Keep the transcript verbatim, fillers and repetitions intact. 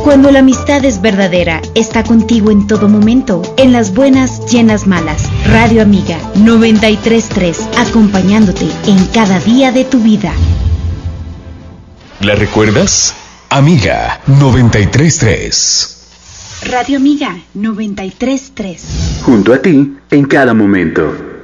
Cuando la amistad es verdadera, está contigo en todo momento, en las buenas y en las malas. Radio Amiga noventa y tres punto tres, acompañándote en cada día de tu vida. ¿La recuerdas? Amiga noventa y tres punto tres. Radio Amiga noventa y tres punto tres. Junto a ti en cada momento.